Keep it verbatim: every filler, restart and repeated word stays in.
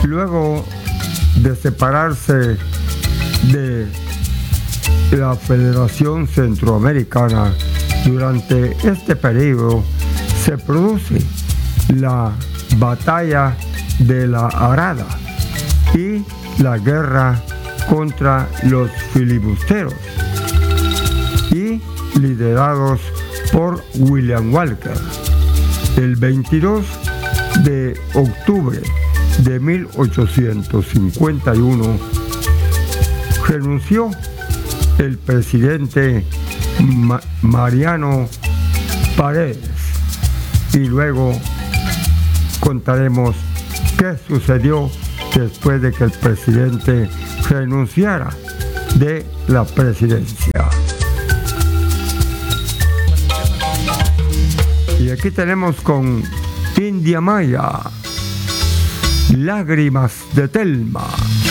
Luego de separarse de la Federación Centroamericana, durante este periodo se produce la batalla de la Arada y la guerra contra los filibusteros, y liderados por William Walker. El veintidós de octubre de mil ochocientos cincuenta y uno renunció el presidente Ma- Mariano Paredes, y luego contaremos qué sucedió después de que el presidente renunciara de la presidencia. Y aquí tenemos con India Maya, Lágrimas de Telma.